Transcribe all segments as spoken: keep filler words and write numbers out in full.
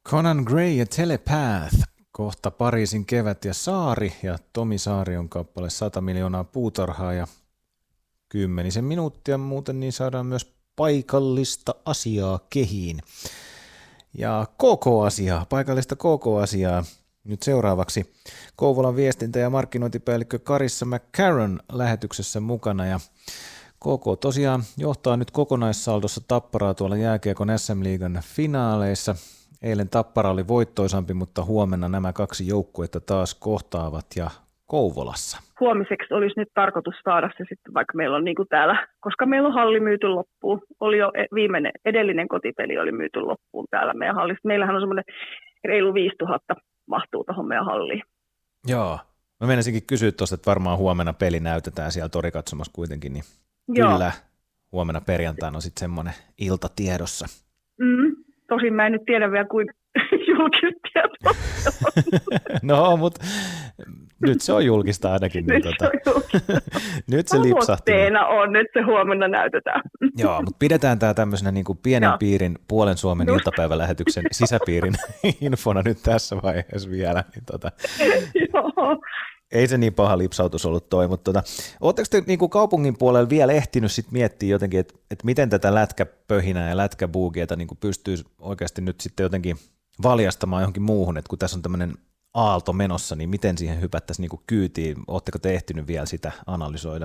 Conan Gray ja Telepath, kohta Pariisin kevät ja Saari, ja Tomi Saari on kappale sata miljoonaa puutarhaa, ja kymmenisen minuuttia muuten, niin saadaan myös paikallista asiaa kehiin. Ja K K-asiaa, paikallista K K-asiaa. Nyt seuraavaksi Kouvolan viestintä- ja markkinointipäällikkö Carissa McCarron lähetyksessä mukana, ja K K tosiaan johtaa nyt kokonaissaldossa Tapparaa tuolla jääkiekon S M-liigan finaaleissa. Eilen Tappara oli voittoisampi, mutta huomenna nämä kaksi joukkuetta taas kohtaavat ja Kouvolassa. Huomiseksi olisi nyt tarkoitus saada se sitten, vaikka meillä on niin kuin täällä, koska meillä on halli myyty loppuun. Oli jo viimeinen, edellinen kotipeli oli myyty loppuun täällä meidän hallissa. Meillähän on semmoinen reilu viisituhatta mahtuu tuohon meidän halliin. Joo, mä menisinkin kysyä tuosta, että varmaan huomenna peli näytetään siellä torikatsomassa kuitenkin, niin Joo. Kyllä huomenna perjantaina on sitten semmoinen ilta tiedossa. Mm, tosin mä en nyt tiedä vielä, kuin julkista tietoa. No, mutta nyt se on julkista ainakin. Niin nyt, tota, se on julkista. nyt se lipsahti. Tavoitteena on, että se huomenna näytetään. Joo, mutta pidetään tämä tämmöisenä niin kuin pienen Joo. piirin puolen Suomen Just. iltapäivälähetyksen sisäpiirin infona nyt tässä vaiheessa vielä. Niin tota, Joo. ei se niin paha lipsautus ollut toi, mutta tota, ootteko te niin kuin kaupungin puolella vielä ehtinyt sit miettiä jotenkin, että et miten tätä lätkäpöhinää ja lätkäbuugieta niin kuin pystyy oikeasti nyt sitten jotenkin valjastamaan johonkin muuhun, että kun tässä on tämmöinen aalto menossa, niin miten siihen hypättäisiin niin kuin kyytiin? Ootteko te ehtinyt vielä sitä analysoida?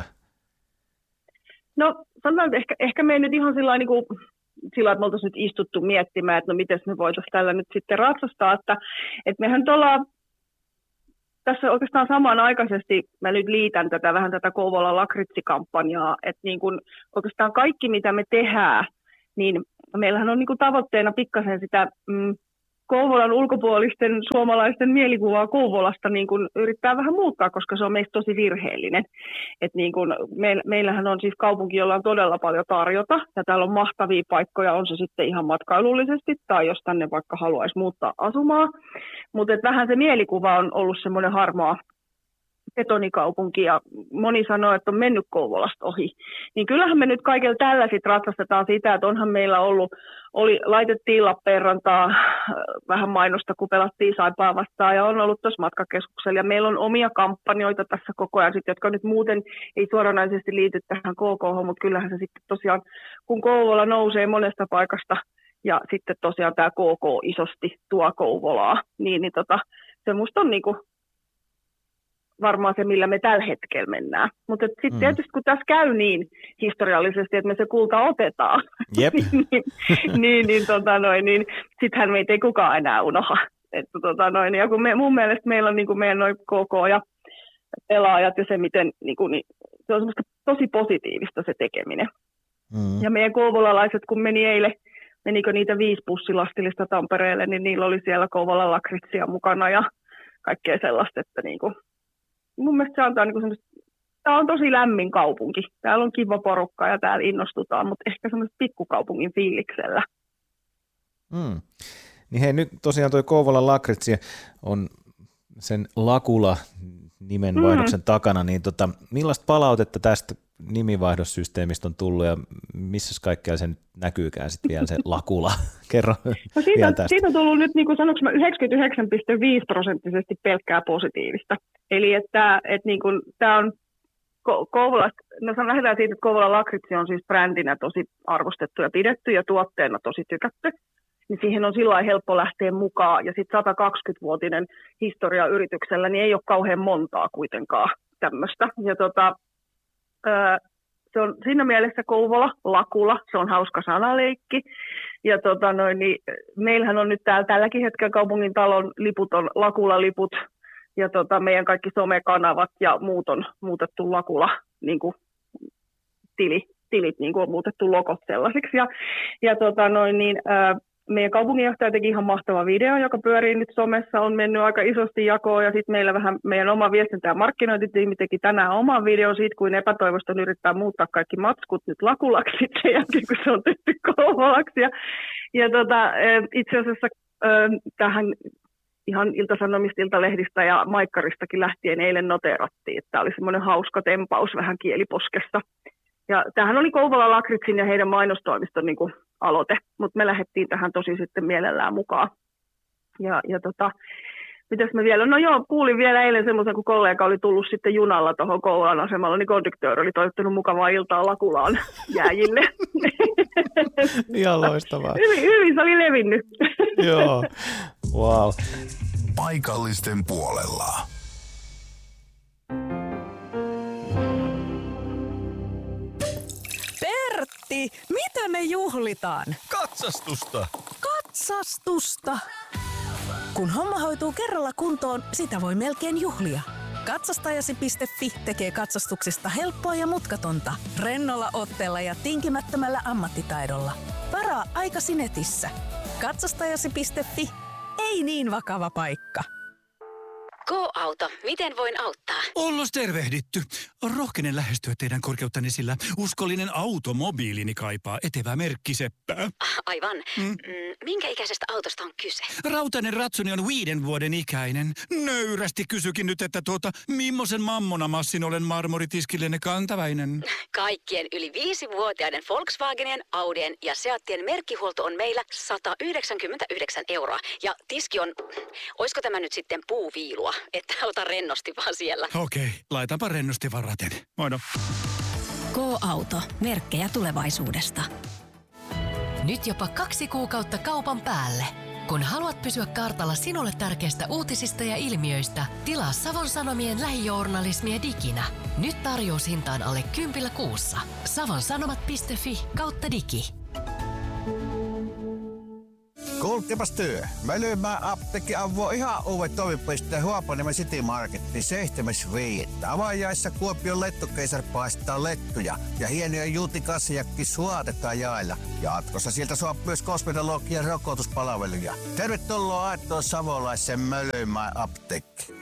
No sanotaan, että ehkä, ehkä me ei nyt ihan sillä niin kuin sillä, että me oltaisiin nyt istuttu miettimään, että no miten me voitaisiin tällä nyt sitten ratsastaa, että, että mehän nyt ollaan tässä oikeastaan samanaikaisesti, mä nyt liitän tätä vähän tätä Kouvolan lakritsikampanjaa, että niin kuin oikeastaan kaikki mitä me tehdään, niin meillähän on niin kuin tavoitteena pikkasen sitä mm, Kouvolan ulkopuolisten suomalaisten mielikuvaa Kouvolasta niin kuin yrittää vähän muuttaa, koska se on meistä tosi virheellinen. Et niin kuin me, meillähän on siis kaupunki, jolla on todella paljon tarjota, ja täällä on mahtavia paikkoja, on se sitten ihan matkailullisesti, tai jos tänne vaikka haluaisi muuttaa asumaan. Mutta vähän se mielikuva on ollut semmoinen harmaa betonikaupunki, ja moni sanoo, että on mennyt Kouvolasta ohi. Niin kyllähän me nyt kaikilla tällä sit ratsastetaan sitä, että onhan meillä ollut, oli, laitettiin Lappeenrantaa vähän mainosta, kun pelattiin Saipaa vastaan, ja on ollut tuossa matkakeskuksella, ja meillä on omia kampanjoita tässä koko ajan, sit, jotka nyt muuten ei suoranaisesti liity tähän K K, mutta kyllähän se sitten tosiaan, kun Kouvola nousee monesta paikasta, ja sitten tosiaan tämä K K isosti tuo Kouvolaa, niin, niin tota, se musta on niinku varmaan se, millä me tällä hetkellä mennään. Mutta sitten mm. tietysti, kun tässä käy niin historiallisesti, että me se kulta otetaan, Jep. niin, niin, niin, tota noin, niin sittenhän meitä ei kukaan enää unoha. Että, tota noin, ja kun me, mun mielestä meillä on niin kuin meidän noin K K ja pelaajat ja se, miten niin kuin, niin, se on semmoista tosi positiivista se tekeminen. Mm. Ja meidän kouvolalaiset, kun meni eilen, menikö niitä viisi bussilastillista Tampereelle, niin niillä oli siellä Kouvolan lakritsia mukana ja kaikkea sellaista, että niin kuin, mun mielestä se antaa niin semmoista, tämä on tosi lämmin kaupunki. Täällä on kiva porukka ja täällä innostutaan, mutta ehkä semmoista pikkukaupungin fiiliksellä. Mm. Niin hei, nyt tosiaan toi Kouvolan lakritsi on sen Lakula-nimenvaihdoksen mm. takana, niin tota, millaista palautetta tästä nimivaihdossysteemistä on tullut ja missä kaikkea se nyt näkyykään sitten vielä se Lakula? Kerro no siitä, vielä tästä. Siitä on tullut nyt, niin kuin sanoinko mä, yhdeksänkymmentäyhdeksän pilkku viisi prosenttisesti pelkkää positiivista. Eli että, että niin kuin, tämä on Kouvolasta, no lähdetään siitä, että Kouvolan lakritsi on siis brändinä tosi arvostettu ja pidetty ja tuotteena tosi tykätty. Niin siihen on sillä lailla helppo lähteä mukaan. Ja sitten satakaksikymmentävuotinen historia yrityksellä, niin ei ole kauhean montaa kuitenkaan tämmöistä. Ja tota, se on siinä mielessä Kouvola, Lakula, se on hauska sanaleikki. Ja tota noin, niin meillähän on nyt täällä tälläkin hetkellä kaupungin talon liput on Lakula-liput. Ja tota, meidän kaikki somekanavat ja muut on muutettu Lakula, niin kuin tili, tilit niin kuin on muutettu logot sellaisiksi. Ja, ja tota noin, niin, ää, meidän kaupunginjohtaja teki ihan mahtava video, joka pyörii nyt somessa, on mennyt aika isosti jakoon, ja sitten meillä vähän meidän oma viestintä- ja markkinointitiimi teki tänään oman videon siitä, kuin epätoivoston yrittää muuttaa kaikki matskut nyt Lakulaksi sen jälkeen, kun se on tehty Kouvolaksi. Ja, ja tota, itse asiassa tähän ihan Ilta-Sanomista, Iltalehdistä ja Maikkaristakin lähtien eilen noteerattiin, että tämä oli semmoinen hauska tempaus vähän kieliposkessa. Ja tämähän oli Kouvolan lakritsin ja heidän mainostoimiston niin kuin aloite, mutta me lähdettiin tähän tosi sitten mielellään mukaan. Ja, ja tota, mitäs mä vielä? No joo, kuulin vielä eilen semmoisen, kun kollega oli tullut sitten junalla tuohon Kouvolan asemalla, niin konduktööri oli toivottanut mukavaa iltaa Lakulaan jääjille. Ihan loistavaa. Hyvin, hyvin se oli levinnyt. Joo, wow. Paikallisten puolella. Pertti, mitä me juhlitaan? Katsastusta! Katsastusta! Kun homma hoituu kerralla kuntoon, sitä voi melkein juhlia. Katsastajasi piste fi tekee katsastuksesta helppoa ja mutkatonta. Rennolla otteella ja tinkimättömällä ammattitaidolla. Varaa aikasi netissä. Katsastajasi piste fi. Ei niin vakava paikka. Go-auto, miten voin auttaa? Ollos tervehditty. Rohkenen lähestyä teidän korkeuttanne, sillä uskollinen automobiilini kaipaa etevää merkkiseppää. Aivan. Hmm? Mm, minkä ikäisestä autosta on kyse? Rautainen ratsuni on viiden vuoden ikäinen. Nöyrästi kysykin nyt, että tuota, millaisen mammonamassin olen marmoritiskillenne kantaväinen? Kaikkien yli viisivuotiaiden Volkswagenien, Audien ja Seattien merkkihuolto on meillä sata yhdeksänkymmentäyhdeksän euroa. Ja tiski on, oisko tämä nyt sitten puuviilua? Että ota rennosti vaan siellä. Okei, laitanpa rennosti varraten. Moino. Go-auto. Merkkejä tulevaisuudesta. Nyt jopa kaksi kuukautta kaupan päälle. Kun haluat pysyä kartalla sinulle tärkeistä uutisista ja ilmiöistä, tilaa Savon Sanomien lähijournalismia diginä. Nyt tarjoushintaan alle kympillä kuussa. savonsanomat piste fi kautta digi. Kuulkepas työ. Mölymään apteekki avoo ihan uudet toimipisteen Huopaniemen City Marketin seitsemäs viidettä Avajaissa Kuopion lettukeisar paistaa lettuja ja hienoja juutikassejakki suotetaan jaella. Jatkossa sieltä saa myös kosmetologian rokotuspalveluja. Tervetuloa Aittoon savolaisen Mölymään apteekki.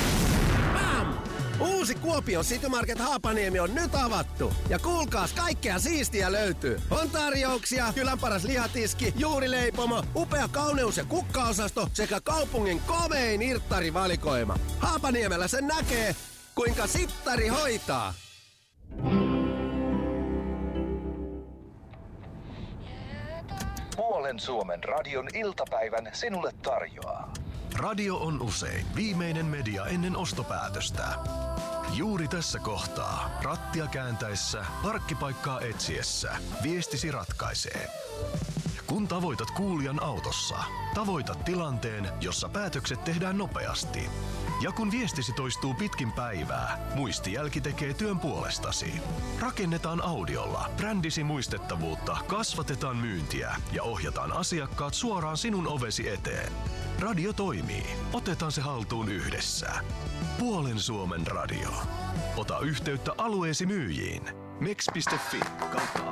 Uusi Kuopion City Market Haapaniemi on nyt avattu. Ja kuulkaas, kaikkea siistiä löytyy. On tarjouksia, kylän paras lihatiski, juurileipomo, upea kauneus- ja kukkaosasto sekä kaupungin komein irttarivalikoima. Haapaniemellä sen näkee, kuinka sittari hoitaa. Puolen Suomen radion iltapäivän sinulle tarjoaa. Radio on usein viimeinen media ennen ostopäätöstä. Juuri tässä kohtaa, rattia kääntäessä, parkkipaikkaa etsiessä, viestisi ratkaisee. Kun tavoitat kuulijan autossa, tavoitat tilanteen, jossa päätökset tehdään nopeasti. Ja kun viestisi toistuu pitkin päivää, muistijälki tekee työn puolestasi. Rakennetaan audiolla brändisi muistettavuutta, kasvatetaan myyntiä ja ohjataan asiakkaat suoraan sinun ovesi eteen. Radio toimii. Otetaan se haltuun yhdessä. Puolen Suomen radio. Ota yhteyttä alueesi myyjiin. meks piste fi kautta